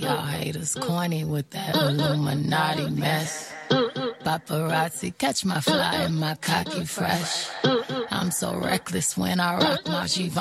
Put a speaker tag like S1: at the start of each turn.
S1: y'all haters corny with that Illuminati mess. Paparazzi, catch my fly and my cocky fresh. I'm so reckless when I rock my Givenchy.